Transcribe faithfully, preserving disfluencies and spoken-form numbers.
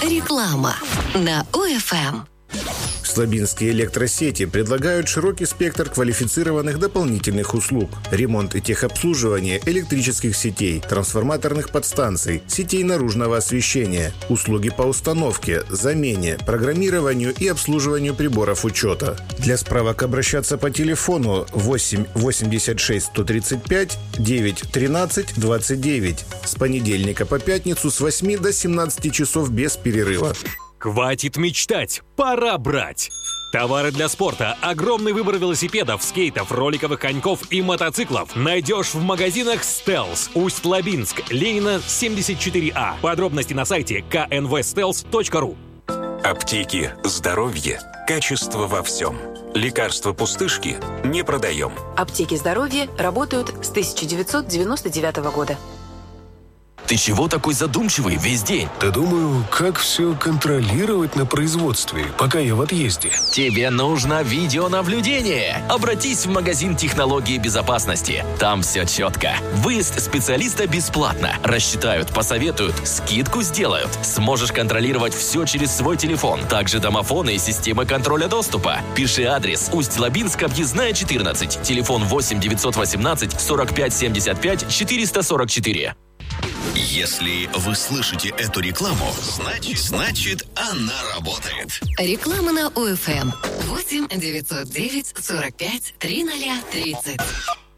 Реклама на ОФМ. Слабинские электросети предлагают широкий спектр квалифицированных дополнительных услуг. Ремонт и техобслуживание электрических сетей, трансформаторных подстанций, сетей наружного освещения, услуги по установке, замене, программированию и обслуживанию приборов учета. Для справок обращаться по телефону восемь восемьдесят шесть сто тридцать пять девять тринадцать двадцать девять с понедельника по пятницу с восьми до семнадцати часов без перерыва. Хватит мечтать, пора брать! Товары для спорта, огромный выбор велосипедов, скейтов, роликовых коньков и мотоциклов найдешь в магазинах «Стелс», Усть-Лабинск, Ленина, семьдесят четыре А. Подробности на сайте ка эн вэ стелс точка ру. Аптеки, здоровье, качество во всем. Лекарства пустышки не продаем. Аптеки здоровья работают с тысяча девятьсот девяносто девятого года. Ты чего такой задумчивый весь день? Да думаю, как все контролировать на производстве, пока я в отъезде. Тебе нужно видеонаблюдение. Обратись в магазин технологии безопасности. Там все четко. Выезд специалиста бесплатно. Рассчитают, посоветуют, скидку сделают. Сможешь контролировать все через свой телефон. Также домофоны и системы контроля доступа. Пиши адрес: Усть-Лабинск, объездная четырнадцать. Телефон восемь девятьсот восемнадцать сорок пять семьдесят пять четыреста сорок четыре. Если вы слышите эту рекламу, значит, значит она работает. Реклама на ОФМ. восемь девятьсот девять сорок пять тридцать тридцать.